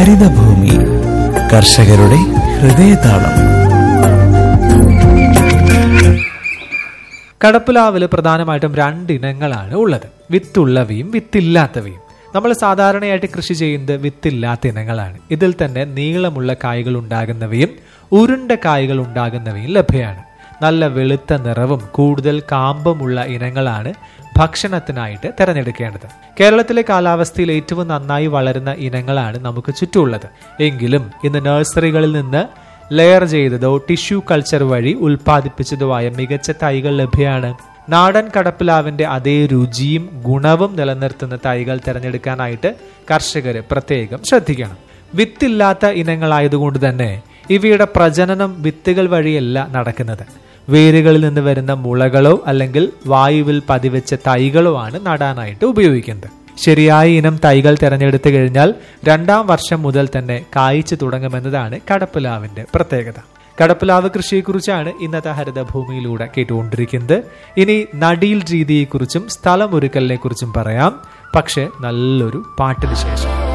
ഹരിതഭൂമി കർഷകരുടെ ഹൃദയതാളം. കടപ്പുലാവിൽ പ്രധാനമായിട്ടും 2 ഇനങ്ങളാണ് ഉള്ളത്, വിത്തുള്ളവയും വിത്തില്ലാത്തവയും. നമ്മൾ സാധാരണയായിട്ട് കൃഷി ചെയ്യുന്നത് വിത്തില്ലാത്ത ഇനങ്ങളാണ്. ഇതിൽ തന്നെ നീളമുള്ള കായ്കൾ ഉണ്ടാകുന്നവയും ഉരുണ്ട കായ്കൾ ഉണ്ടാകുന്നവയും ലഭ്യമാണ്. നല്ല വെളുത്ത നിറവും കൂടുതൽ കാമ്പുമുള്ള ഇനങ്ങളാണ് ഭക്ഷണത്തിനായിട്ട് തിരഞ്ഞെടുക്കേണ്ടത്. കേരളത്തിലെ കാലാവസ്ഥയിൽ ഏറ്റവും നന്നായി വളരുന്ന ഇനങ്ങളാണ് നമുക്ക് ചുറ്റുമുള്ളത്. എങ്കിലും ഇന്ന് നഴ്സറികളിൽ നിന്ന് ലെയർ ചെയ്തതോ ടിഷ്യൂ കൾച്ചർ വഴി ഉൽപ്പാദിപ്പിച്ചതോ ആയ മികച്ച തൈകൾ ലഭ്യമാണ്. നാടൻ കടപ്പിലാവിന്റെ അതേ രുചിയും ഗുണവും നിലനിർത്തുന്ന തൈകൾ തിരഞ്ഞെടുക്കാനായിട്ട് കർഷകർ പ്രത്യേകം ശ്രദ്ധിക്കണം. വിത്തില്ലാത്ത ഇനങ്ങളായതുകൊണ്ട് തന്നെ ഇവയുടെ പ്രജനനം വിത്തുകൾ വഴിയല്ല നടക്കുന്നത്. വേരുകളിൽ നിന്ന് വരുന്ന മുളകളോ അല്ലെങ്കിൽ വായുവിൽ പതിവെച്ച തൈകളോ ആണ് നടാനായിട്ട് ഉപയോഗിക്കുന്നത്. ശരിയായ ഇനം തൈകൾ തിരഞ്ഞെടുത്തു കഴിഞ്ഞാൽ 2ാം വർഷം മുതൽ തന്നെ കായ്ച്ചു തുടങ്ങുമെന്നതാണ് കടപ്പുലാവിന്റെ പ്രത്യേകത. കടപ്പുലാവ് കൃഷിയെക്കുറിച്ചാണ് ഇന്നത്തെ ഹരിതഭൂമിയിലൂടെ കേട്ടുകൊണ്ടിരിക്കുന്നത്. ഇനി നടീൽ രീതിയെക്കുറിച്ചും സ്ഥലമൊരുക്കലിനെ കുറിച്ചും പറയാം, പക്ഷെ നല്ലൊരു പാട്ടിന് ശേഷം.